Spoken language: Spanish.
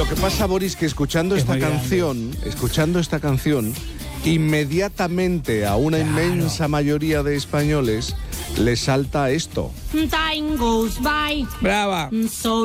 Lo que pasa, Boris, que escuchando esta canción, inmediatamente a una inmensa mayoría de españoles les salta esto. Time goes by. Brava. So